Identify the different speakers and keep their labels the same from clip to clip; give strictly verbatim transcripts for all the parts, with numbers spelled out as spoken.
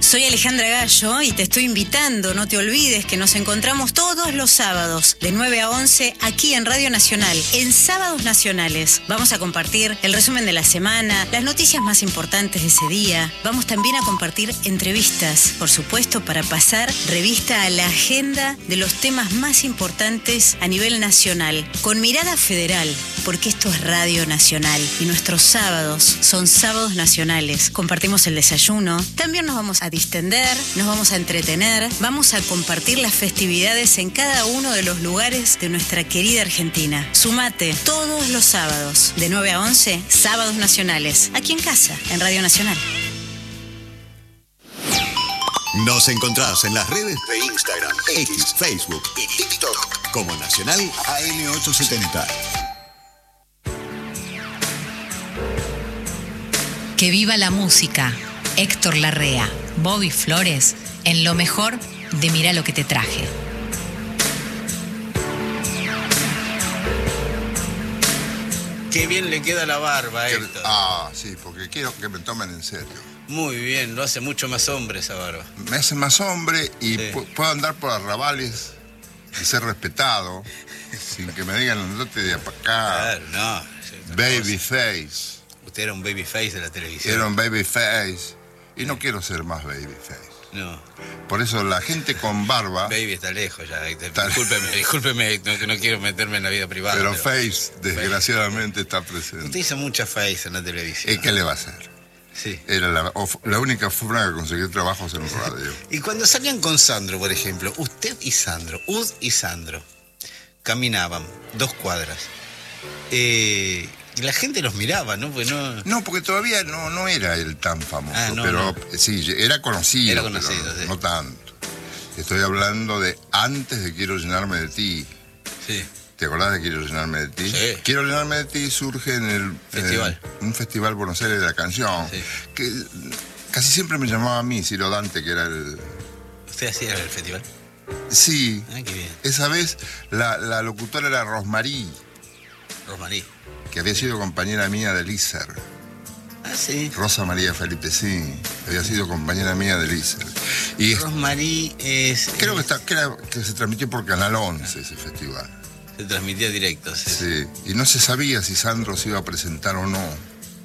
Speaker 1: Soy Alejandra Gallo y te estoy invitando, no te olvides que nos encontramos todos los sábados de nueve a once aquí en Radio Nacional, en Sábados Nacionales. Vamos a compartir el resumen de la semana, las noticias más importantes de ese día. Vamos también a compartir entrevistas, por supuesto, para pasar revista a la agenda de los temas más importantes a nivel nacional, con mirada federal, porque esto es Radio Nacional y nuestros sábados son Sábados Nacionales. Compartimos el desayuno, también nos vamos a distender, nos vamos a entretener, vamos a compartir las festividades en cada uno de los lugares de nuestra querida Argentina. Sumate todos los sábados, de nueve a once, Sábados Nacionales, aquí en casa, en Radio Nacional.
Speaker 2: Nos encontrás en las redes de Instagram, X, Facebook y TikTok como Nacional A M ochocientos setenta.
Speaker 3: Que viva la música. Héctor Larrea, Bobby Flores, en lo mejor de Mirá lo que te traje.
Speaker 4: Qué bien le queda la barba, Héctor.
Speaker 5: Ah, sí, porque quiero que me tomen en serio.
Speaker 4: Muy bien, lo hace mucho más hombre esa barba.
Speaker 5: Me hace más hombre y
Speaker 4: Sí.
Speaker 5: pu- puedo andar por arrabales y ser respetado sin que me digan andate de acá.
Speaker 4: Claro, no.
Speaker 5: Babyface.
Speaker 4: Usted era un babyface de la televisión.
Speaker 5: Era un babyface. Y no quiero ser más babyface.
Speaker 4: No,
Speaker 5: Por eso la gente con barba,
Speaker 4: baby está lejos ya, Héctor.
Speaker 5: Está-
Speaker 4: Discúlpeme, discúlpeme, no, que no quiero meterme en la vida privada.
Speaker 5: pero face desgraciadamente está
Speaker 4: Usted
Speaker 5: presente.
Speaker 4: hizo mucha face en la televisión.
Speaker 5: ¿Y qué le va a hacer?
Speaker 4: Sí.
Speaker 5: Era la, of- la única forma de conseguir trabajos en radio.
Speaker 4: Y cuando salían con Sandro, por ejemplo, usted y Sandro, Ud y Sandro, caminaban dos cuadras. Eh, y la gente los miraba, ¿no? Pues no...
Speaker 5: No, porque todavía no, no era él tan famoso,
Speaker 4: Ah, no,
Speaker 5: pero
Speaker 4: no.
Speaker 5: sí, era conocido.
Speaker 4: Era conocido,
Speaker 5: pero
Speaker 4: sí.
Speaker 5: no tanto. Estoy hablando de antes de Quiero llenarme de ti.
Speaker 4: Sí.
Speaker 5: ¿Te acordás de Quiero llenarme de ti?
Speaker 4: Sí.
Speaker 5: Quiero llenarme de ti surge en el
Speaker 4: Festival.
Speaker 5: eh, un festival Buenos Aires de la canción,
Speaker 4: Sí.
Speaker 5: que casi siempre me llamaba a mí, Ciro Dante, que era el...
Speaker 4: ¿Usted hacía el festival?
Speaker 5: Sí,
Speaker 4: Ah, qué bien.
Speaker 5: esa vez la, la locutora era Rosmarí,
Speaker 4: Rosmarí.
Speaker 5: que había sido compañera mía del I S E R.
Speaker 4: Ah, sí.
Speaker 5: Rosa María Felipe, sí, había sido compañera mía del I S E R. Y es-
Speaker 4: Rosmarí es...
Speaker 5: creo que, está, que, era- que se transmitió por Canal once ese festival.
Speaker 4: Se transmitía directo, sí.
Speaker 5: Sí, y no se sabía si Sandro se iba a presentar o no.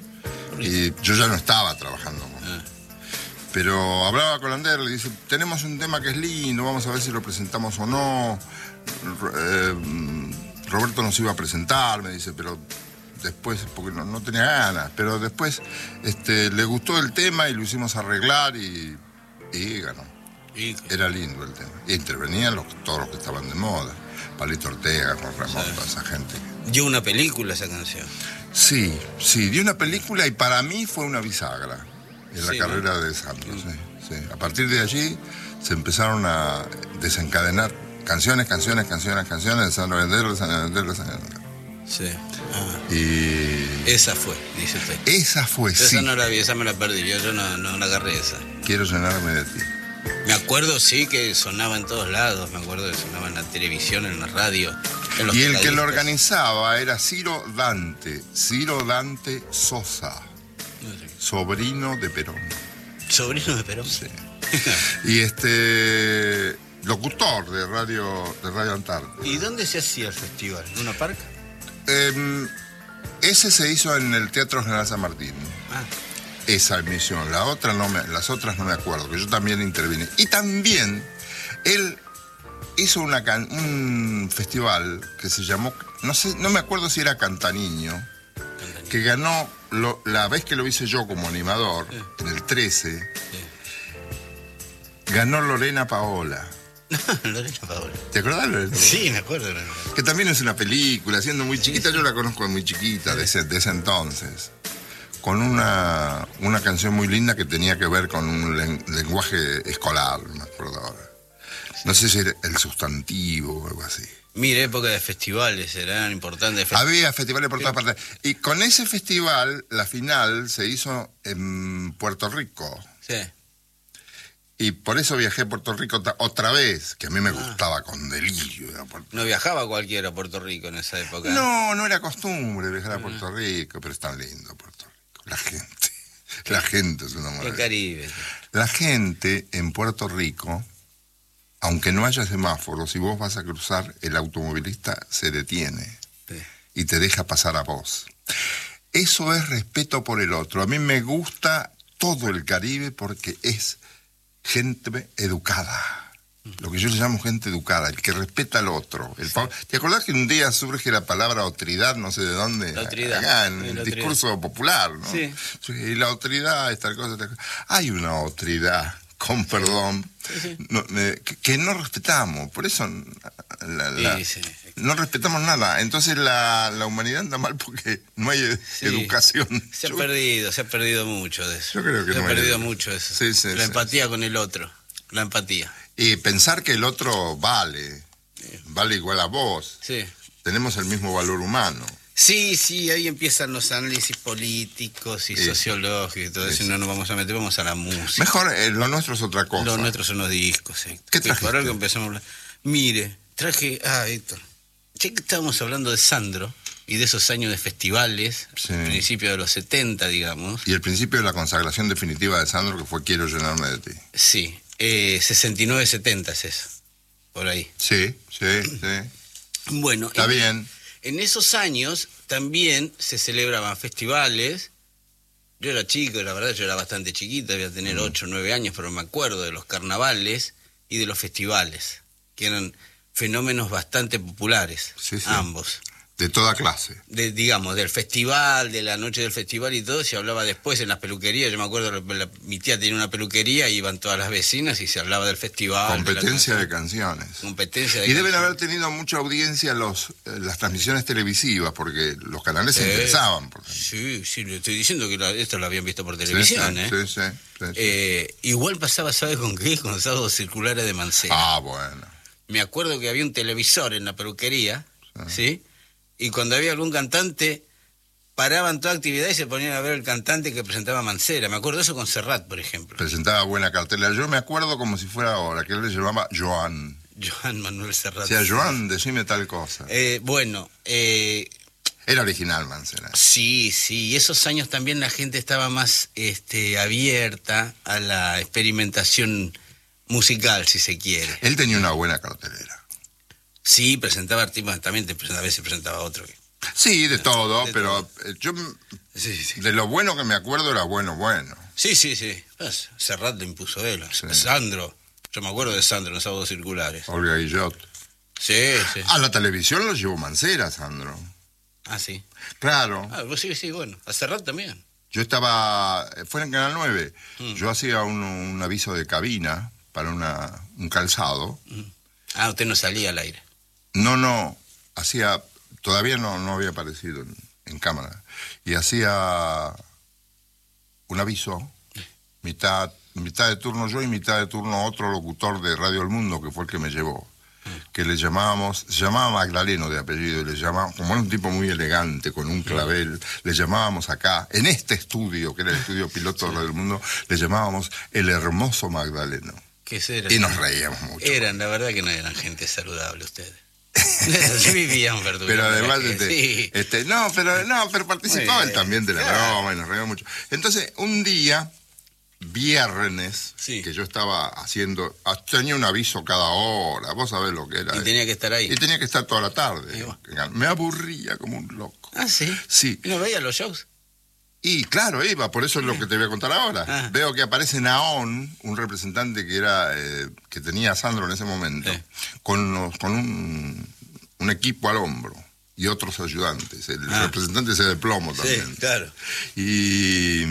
Speaker 5: Y yo ya no estaba trabajando con él.
Speaker 4: Ah.
Speaker 5: Pero hablaba con Ander, le dice, tenemos un tema que es lindo, vamos a ver si lo presentamos o no. Ro- eh, Roberto nos iba a presentar, me dice, pero después, porque no, no tenía ganas, pero después este, le gustó el tema y lo hicimos arreglar y, y ganó.
Speaker 4: Y-
Speaker 5: Era lindo el tema. Y intervenían los, todos los que estaban de moda. Palito Ortega, Juan Ramón, toda esa gente.
Speaker 4: dio una película esa canción.
Speaker 5: Sí, sí, dio una película y para mí fue una bisagra en la
Speaker 4: Sí,
Speaker 5: carrera de Sandro. Sí, sí. A partir de allí se empezaron a desencadenar canciones, canciones, canciones, canciones de Sandro Venderlo, de Sandro Venderlo, de Sandro Venderlo.
Speaker 4: Sí. Ah,
Speaker 5: Y
Speaker 4: esa fue, dice usted.
Speaker 5: esa fue,
Speaker 4: Esa
Speaker 5: sí.
Speaker 4: no la vi, esa me la perdí, yo, yo no, no la agarré esa.
Speaker 5: Quiero llenarme de ti.
Speaker 4: Me acuerdo, sí, que sonaba en todos lados, me acuerdo que sonaba en la televisión, en la radio, en los
Speaker 5: Y el que lo
Speaker 4: tocadiscos.
Speaker 5: organizaba era Ciro Dante, Ciro Dante Sosa,
Speaker 4: No sé.
Speaker 5: sobrino de Perón.
Speaker 4: Sobrino de Perón.
Speaker 5: Sí. Y este locutor de radio de Radio Antártida.
Speaker 4: ¿Y dónde se hacía el festival? ¿En una parca?
Speaker 5: Em, ese se hizo en el Teatro General San Martín.
Speaker 4: Ah,
Speaker 5: Esa emisión, la otra no me, las otras no me acuerdo, que yo también intervine. Y también él hizo una can- un festival que se llamó, no sé, no me acuerdo si era Cantaniño, que ganó lo- la vez que lo hice yo como animador, en el trece, ganó Lorena Paola.
Speaker 4: Lorena Paola.
Speaker 5: ¿Te acordás, Lorena?
Speaker 4: Sí, me acuerdo. Lorena.
Speaker 5: Que también es una película, siendo muy chiquita, yo la conozco de muy chiquita, de ese, de ese entonces. Con una, una canción muy linda que tenía que ver con un len- lenguaje escolar, me acuerdo ahora. No sé si era el sustantivo o algo así.
Speaker 4: Mira, época de festivales, eran importantes. Fe-
Speaker 5: Había festivales por todas partes. Y con ese festival, la final se hizo en Puerto Rico.
Speaker 4: Sí.
Speaker 5: Y por eso viajé a Puerto Rico ta- otra vez, que a mí me gustaba con delirio ir a Puerto
Speaker 4: No viajaba cualquiera a Puerto Rico en esa época.
Speaker 5: No, no era costumbre viajar a Puerto Rico, pero es tan lindo Puerto Rico. La gente, la gente es una
Speaker 4: El
Speaker 5: maravilla.
Speaker 4: Caribe.
Speaker 5: La gente en Puerto Rico, aunque no haya semáforos, si vos vas a cruzar, el automovilista se detiene sí. y te deja pasar a vos. Eso es respeto por el otro. A mí me gusta todo el Caribe porque es gente educada. Lo que yo le llamo gente educada, el que respeta al otro. El, ¿Te acordás que un día surge la palabra autoridad, no sé de dónde?
Speaker 4: La autoridad.
Speaker 5: Acá, en
Speaker 4: sí,
Speaker 5: el
Speaker 4: la
Speaker 5: discurso
Speaker 4: autoridad.
Speaker 5: popular, ¿no?
Speaker 4: Sí.
Speaker 5: Y la autoridad, esta cosa, esta cosa. Hay una autoridad, con perdón,
Speaker 4: sí, sí.
Speaker 5: No, eh, que, que no respetamos. Por eso la, la,
Speaker 4: sí, sí.
Speaker 5: no respetamos nada. Entonces la, la humanidad anda mal porque no hay
Speaker 4: sí.
Speaker 5: educación.
Speaker 4: Se ha
Speaker 5: yo,
Speaker 4: perdido, se ha perdido mucho de eso.
Speaker 5: Yo creo que
Speaker 4: se
Speaker 5: no
Speaker 4: ha
Speaker 5: hay
Speaker 4: perdido
Speaker 5: educación.
Speaker 4: mucho eso.
Speaker 5: Sí, sí,
Speaker 4: la
Speaker 5: sí,
Speaker 4: empatía
Speaker 5: sí.
Speaker 4: con el otro. La empatía.
Speaker 5: Y pensar que el otro vale, vale igual a vos.
Speaker 4: Sí.
Speaker 5: Tenemos el mismo valor humano.
Speaker 4: Sí, sí, ahí empiezan los análisis políticos y sí. sociológicos y todo sí. eso, y no nos vamos a meter, vamos a la música.
Speaker 5: Mejor, eh, lo nuestro es otra cosa.
Speaker 4: Lo nuestro son los discos, sí.
Speaker 5: ¿Qué trajiste?
Speaker 4: Por algo empezamos a hablar. Mire, traje, ah, Héctor, ya que estábamos hablando de Sandro y de esos años de festivales,
Speaker 5: sí.
Speaker 4: principio de los setenta, digamos.
Speaker 5: Y el principio de la consagración definitiva de Sandro, que fue Quiero llenarme de ti.
Speaker 4: Sí. Eh, sesenta y nueve setenta es eso, por ahí.
Speaker 5: Sí, sí, sí.
Speaker 4: Bueno,
Speaker 5: está
Speaker 4: en,
Speaker 5: bien.
Speaker 4: En esos años también se celebraban festivales. Yo era chico, la verdad yo era bastante chiquito, debía tener ocho o nueve años, pero me acuerdo de los carnavales y de los festivales, que eran fenómenos bastante populares,
Speaker 5: sí, sí.
Speaker 4: ambos.
Speaker 5: De toda clase.
Speaker 4: De, digamos, del festival, de la noche del festival y todo, se hablaba después en las peluquerías. Yo me acuerdo, la, la, mi tía tenía una peluquería, iban todas las vecinas y se hablaba del festival.
Speaker 5: Competencia
Speaker 4: de,
Speaker 5: de canciones.
Speaker 4: Competencia de
Speaker 5: y deben
Speaker 4: canciones.
Speaker 5: haber tenido mucha audiencia los, eh, las transmisiones televisivas, porque los canales se
Speaker 4: eh,
Speaker 5: interesaban. Por
Speaker 4: sí, sí, le estoy diciendo que la, esto lo habían visto por televisión.
Speaker 5: Sí, sí,
Speaker 4: ¿eh?
Speaker 5: sí, sí, sí, sí.
Speaker 4: Eh, igual pasaba, ¿sabes con qué? Con los sábados circulares de Mancera.
Speaker 5: Ah, bueno.
Speaker 4: Me acuerdo que había un televisor en la peluquería, ah. ¿sí? Y cuando había algún cantante, paraban toda actividad y se ponían a ver el cantante que presentaba Mancera. Me acuerdo eso con Serrat, por ejemplo.
Speaker 5: Presentaba buena cartelera. Yo me acuerdo como si fuera ahora, que él le llamaba Joan.
Speaker 4: Joan Manuel Serrat.
Speaker 5: O sea, Joan, decime tal cosa.
Speaker 4: Eh, bueno, eh,
Speaker 5: era original Mancera.
Speaker 4: Sí, sí. Y esos años también la gente estaba más este, abierta a la experimentación musical, si se quiere.
Speaker 5: Él tenía una buena cartelera.
Speaker 4: Sí, presentaba artistas, también te presentaba, a veces presentaba otro.
Speaker 5: Sí, de todo,
Speaker 4: de
Speaker 5: pero
Speaker 4: todo.
Speaker 5: yo
Speaker 4: sí, sí.
Speaker 5: de lo bueno que me acuerdo era bueno, bueno.
Speaker 4: Sí, sí, sí. Pues, Serrat lo impuso él. Sí. Sandro, yo me acuerdo de Sandro en los sábados circulares.
Speaker 5: Olga Guillot.
Speaker 4: Sí, sí.
Speaker 5: A la televisión lo llevó Mancera, Sandro.
Speaker 4: Ah, sí.
Speaker 5: Claro.
Speaker 4: Ah, pues sí, sí, bueno. A Serrat también.
Speaker 5: Yo estaba, fue en Canal nueve,
Speaker 4: mm.
Speaker 5: yo hacía un, un aviso de cabina para una, un calzado.
Speaker 4: Mm. Ah, usted no salía al aire.
Speaker 5: No, no, hacía, todavía no, no había aparecido en, en cámara, y hacía un aviso, mitad, mitad de turno yo y mitad de turno otro locutor de Radio El Mundo, que fue el que me llevó, que le llamábamos, se llamaba Magdaleno de apellido, y le llamábamos, como era un tipo muy elegante, con un clavel, le llamábamos acá, en este estudio, que era el estudio piloto de Radio El Mundo, le llamábamos el hermoso Magdaleno.
Speaker 4: ¿Qué eran?
Speaker 5: Y nos reíamos mucho.
Speaker 4: Eran, la verdad que no eran gente saludable ustedes. Sí, vivían verdura.
Speaker 5: Pero además,
Speaker 4: que,
Speaker 5: este,
Speaker 4: sí.
Speaker 5: este, no, pero no, pero participó
Speaker 4: Muy
Speaker 5: él también de la
Speaker 4: claro.
Speaker 5: broma y nos reímos mucho. Entonces, un día, viernes,
Speaker 4: sí.
Speaker 5: que yo estaba haciendo, tenía un aviso cada hora, vos sabés lo que era.
Speaker 4: Y
Speaker 5: eh.
Speaker 4: tenía que estar ahí.
Speaker 5: Y tenía que estar toda la tarde.
Speaker 4: Iba.
Speaker 5: Me aburría como un loco.
Speaker 4: Ah, sí.
Speaker 5: Sí.
Speaker 4: ¿Y no veía los shows?
Speaker 5: Y claro, iba, por eso es lo que te voy a contar ahora.
Speaker 4: Ah.
Speaker 5: Veo que aparece Naón, un representante que era eh, que tenía a Sandro en ese momento,
Speaker 4: sí.
Speaker 5: con, los, con un, un equipo al hombro y otros ayudantes. El
Speaker 4: ah.
Speaker 5: representante se de plomo también.
Speaker 4: Sí, claro.
Speaker 5: Y,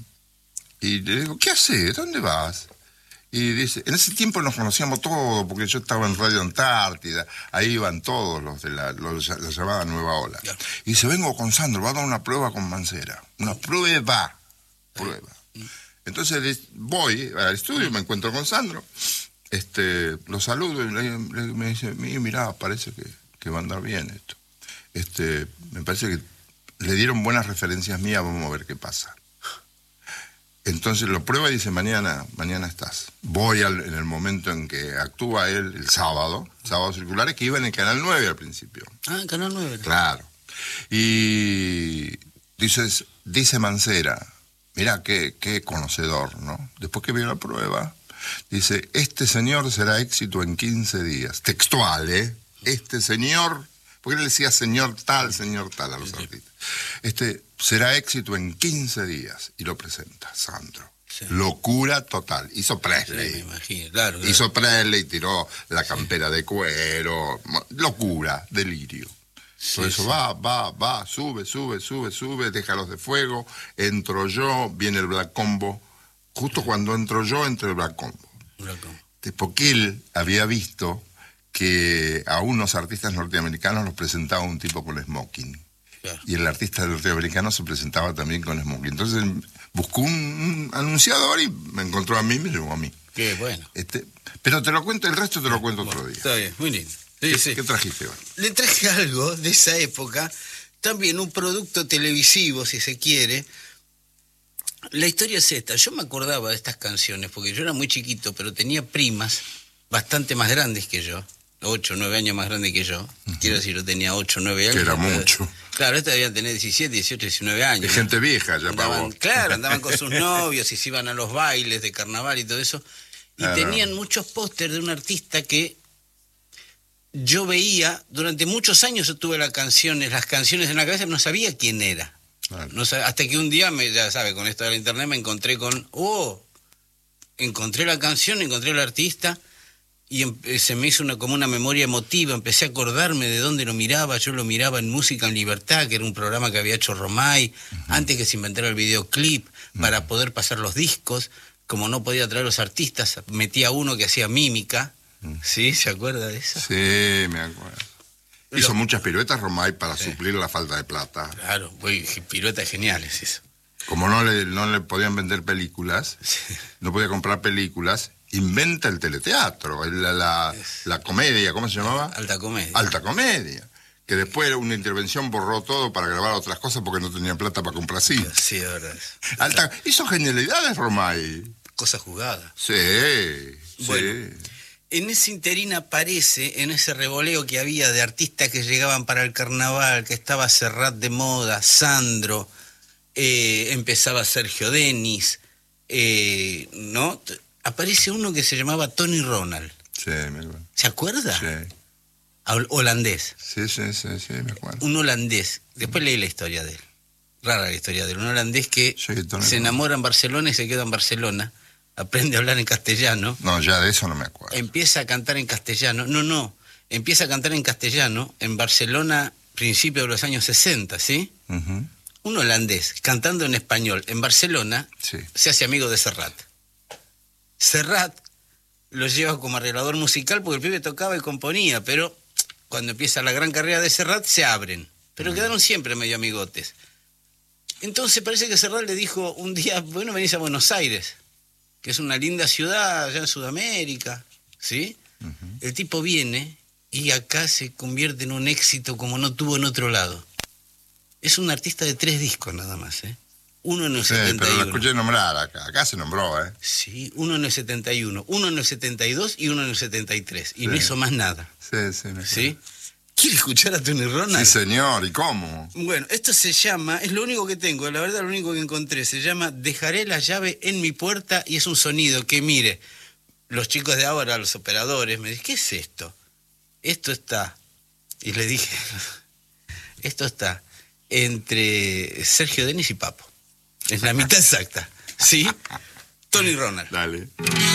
Speaker 5: y le digo, ¿qué haces? ¿Dónde vas? Y dice, en ese tiempo nos conocíamos todos, porque yo estaba en Radio Antártida, ahí iban todos los de la, los, la llamada Nueva Ola. Yeah. Y dice, vengo con Sandro, va a dar una prueba con Mancera. Una prueba, prueba. Entonces voy al estudio, me encuentro con Sandro, este, lo saludo y le, le, me dice, mirá, parece que, que va a andar bien esto. Este, me parece que le dieron buenas referencias mías, vamos a ver qué pasa. Entonces lo prueba y dice, mañana, mañana estás. Voy al, en el momento en que actúa él, el sábado, sábados circulares, que iba en el Canal nueve al principio.
Speaker 4: Ah, en Canal nueve.
Speaker 5: Claro. Y dices, dice Mancera, mirá qué, qué conocedor, ¿no? Después que vio la prueba, dice, este señor será éxito en quince días. Textual, ¿eh? Este señor, porque él decía señor tal, señor tal a los artistas. Este será éxito en quince días. Y lo presenta, Sandro. Sí. Locura total. Hizo Presley.
Speaker 4: Sí, me imagino, claro, claro.
Speaker 5: Hizo Presley, tiró la campera sí. de cuero. Locura, delirio. Sí, Por eso sí. va, va, va, sube, sube, sube, sube, déjalos de fuego. Entro yo, viene el Black Combo. Justo sí. cuando entro yo, entra el Black Combo. Black Combo. Porque él había visto que a unos artistas norteamericanos los presentaba un tipo con smoking. Claro. Y el artista norteamericano se presentaba también con smoking. Entonces buscó un, un anunciador y me encontró a mí y me llevó a mí.
Speaker 4: Qué bueno.
Speaker 5: Este, pero te lo cuento, el resto te lo cuento bueno, otro día.
Speaker 4: Está bien, muy lindo. Sí,
Speaker 5: ¿Qué,
Speaker 4: sí.
Speaker 5: ¿Qué trajiste hoy?
Speaker 4: Le traje algo de esa época, también un producto televisivo, si se quiere. La historia es esta. Yo me acordaba de estas canciones porque yo era muy chiquito, pero tenía primas bastante más grandes que yo. ocho, nueve años más grande que yo. Uh-huh. Quiero decir, yo tenía ocho, nueve años.
Speaker 5: Que era mucho.
Speaker 4: Claro, esta debían tener diecisiete, dieciocho, diecinueve años.
Speaker 5: De gente vieja ya
Speaker 4: andaban,
Speaker 5: pagó.
Speaker 4: Claro, andaban con sus novios y se iban a los bailes de carnaval y todo eso. Y claro. tenían muchos pósters de un artista que yo veía, durante muchos años yo tuve las canciones, las canciones en la cabeza, pero no sabía quién era. Claro. No sabía, hasta que un día, me, ya sabe, con esto de la internet me encontré con, oh, encontré la canción, encontré al artista. Y se me hizo una, como una memoria emotiva, empecé a acordarme de dónde lo miraba. Yo lo miraba en Música en Libertad, que era un programa que había hecho Romay, uh-huh. antes que se inventara el videoclip, uh-huh. para poder pasar los discos. Como no podía traer los artistas, metía uno que hacía mímica. Uh-huh. ¿Sí? ¿Se acuerda de eso?
Speaker 5: Sí, me acuerdo. Hizo lo... muchas piruetas Romay para sí. suplir la falta de plata.
Speaker 4: Claro, pues, piruetas geniales eso.
Speaker 5: Como no le, no le podían vender películas, sí. no podía comprar películas, inventa el teleteatro, la, la, la comedia, ¿cómo se llamaba?
Speaker 4: Alta Comedia.
Speaker 5: Alta Comedia. Que después una intervención borró todo para grabar otras cosas porque no tenía plata para comprar cine.
Speaker 4: Sí, de verdad.
Speaker 5: Alta, hizo genialidades, Romay.
Speaker 4: Cosa jugada.
Speaker 5: Sí,
Speaker 4: bueno,
Speaker 5: sí.
Speaker 4: En ese interín aparece, en ese revoleo que había de artistas que llegaban para el carnaval, que estaba Serrat de moda, Sandro, eh, empezaba Sergio Denis, eh, ¿no? Aparece uno que se llamaba Tony Ronald.
Speaker 5: Sí, me acuerdo.
Speaker 4: ¿Se acuerda?
Speaker 5: Sí.
Speaker 4: Holandés.
Speaker 5: Sí, sí, sí, sí, me acuerdo.
Speaker 4: Un holandés. Después leí la historia de él. Rara la historia de él. Un holandés que sí, se enamora en Barcelona y se queda en Barcelona. Aprende a hablar en castellano.
Speaker 5: No, ya de eso no me acuerdo.
Speaker 4: Empieza a cantar en castellano. No, no. Empieza a cantar en castellano en Barcelona, principio de los años sesenta, ¿sí? Uh-huh. Un holandés cantando en español en Barcelona, sí. se hace amigo de Serrat. Serrat lo lleva como arreglador musical porque el pibe tocaba y componía, pero cuando empieza la gran carrera de Serrat se abren, pero mm. quedaron siempre medio amigotes. Entonces parece que Serrat le dijo un día, bueno, venís a Buenos Aires, que es una linda ciudad allá en Sudamérica, ¿sí? Uh-huh. El tipo viene y acá se convierte en un éxito como no tuvo en otro lado. Es un artista de tres discos nada más, ¿eh? Uno en el sí, setenta y uno.
Speaker 5: Pero lo escuché nombrar acá. Acá se nombró, ¿eh?
Speaker 4: Sí, uno en el setenta y uno, uno en el setenta y dos y uno en el setenta y tres. Y sí. no hizo más nada.
Speaker 5: Sí, sí. Me
Speaker 4: ¿Sí? ¿Quiere escuchar a Tony Ronald?
Speaker 5: Sí, señor. ¿Y cómo?
Speaker 4: Bueno, esto se llama, es lo único que tengo, la verdad lo único que encontré, se llama Dejaré la llave en mi puerta y es un sonido que, mire, los chicos de ahora, los operadores, me dicen, ¿qué es esto? Esto está, y le dije, esto está entre Sergio Denis y Papo. Es la mitad exacta. ¿Sí? Tony Ronald.
Speaker 5: Dale.